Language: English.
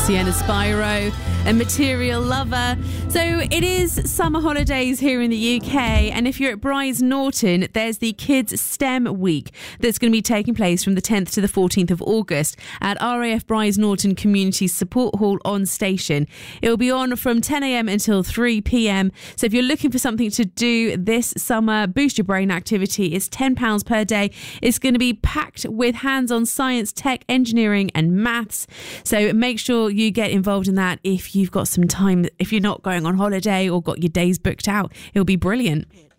Sienna Spyro, a material lover. So it is summer holidays here in the UK, and if you're at Brize Norton, there's the Kids STEM Week that's going to be taking place from the 10th to the 14th of August at RAF Brize Norton Community Support Hall on station. It will be on from 10 a.m. until 3 p.m. So if you're looking for something to do this summer, boost your brain activity, it's £10 per day. It's going to be packed with hands-on science, tech, engineering and maths. So make sure you get involved in that if you've got some time, if you're not going on holiday or got your days booked out. It'll be brilliant.